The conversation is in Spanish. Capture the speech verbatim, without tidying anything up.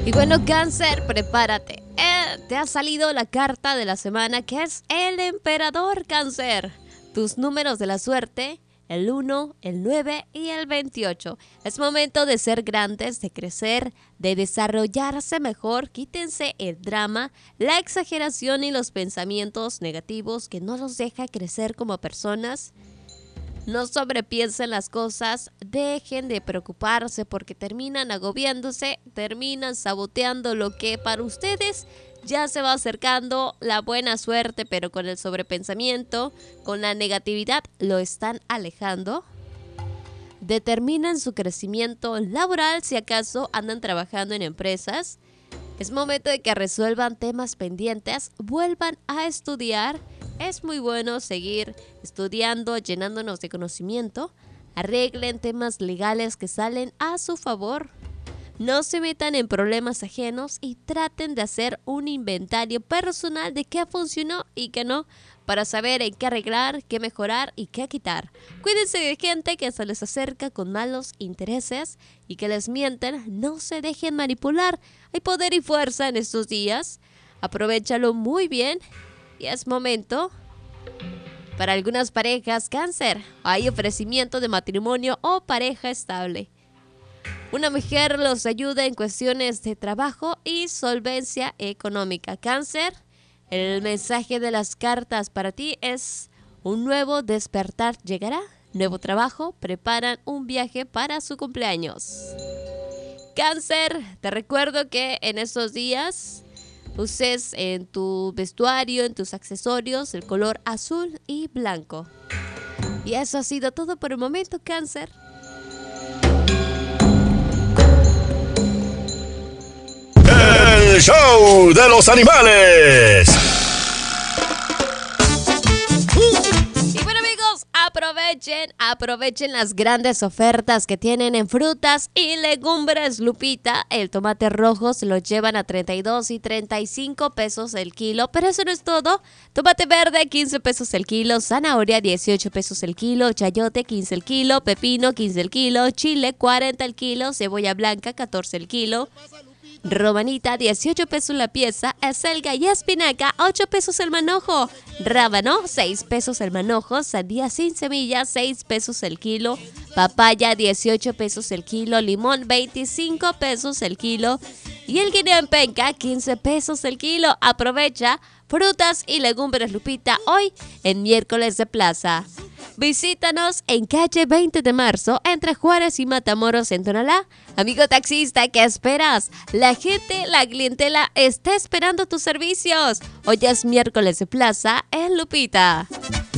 Y bueno, Cáncer, prepárate. Eh, te ha salido la carta de la semana que es el Emperador, Cáncer. Tus números de la suerte, el uno, el nueve y el veintiocho. Es momento de ser grandes, de crecer, de desarrollarse mejor. Quítense el drama, la exageración y los pensamientos negativos que no los deja crecer como personas. No sobrepiensen las cosas, dejen de preocuparse porque terminan agobiándose, terminan saboteando lo que para ustedes ya se va acercando la buena suerte, pero con el sobrepensamiento, con la negatividad, lo están alejando. Determinan su crecimiento laboral si acaso andan trabajando en empresas. Es momento de que resuelvan temas pendientes, vuelvan a estudiar. Es muy bueno seguir estudiando, llenándonos de conocimiento. Arreglen temas legales que salen a su favor. No se metan en problemas ajenos y traten de hacer un inventario personal de qué funcionó y qué no, para saber en qué arreglar, qué mejorar y qué quitar. Cuídense de gente que se les acerca con malos intereses y que les mienten. No se dejen manipular. Hay poder y fuerza en estos días. Aprovéchalo muy bien. Y es momento para algunas parejas, Cáncer. Hay ofrecimiento de matrimonio o pareja estable. Una mujer los ayuda en cuestiones de trabajo y solvencia económica. Cáncer, el mensaje de las cartas para ti es: un nuevo despertar llegará, nuevo trabajo, preparan un viaje para su cumpleaños. Cáncer, te recuerdo que en estos días uses en tu vestuario, en tus accesorios, el color azul y blanco. Y eso ha sido todo por el momento, Cáncer. El show de los animales. Y bueno, amigos, aprovechen, aprovechen las grandes ofertas que tienen en frutas y legumbres, Lupita. El tomate rojo se lo llevan a treinta y dos y treinta y cinco pesos el kilo, pero eso no es todo. Tomate verde, quince pesos el kilo, zanahoria, dieciocho pesos el kilo, chayote, quince el kilo, pepino, quince el kilo, chile, cuarenta el kilo, cebolla blanca, catorce el kilo, romanita, dieciocho pesos la pieza, acelga y espinaca, ocho pesos el manojo, rábano, seis pesos el manojo, sandía sin semillas, seis pesos el kilo, papaya, dieciocho pesos el kilo, limón, veinticinco pesos el kilo y el guineo en penca, quince pesos el kilo. Aprovecha frutas y legumbres, Lupita, hoy en miércoles de plaza. Visítanos en calle veinte de marzo, entre Juárez y Matamoros, en Tonalá. Amigo taxista, ¿qué esperas? La gente, la clientela está esperando tus servicios. Hoy es miércoles de plaza en Lupita.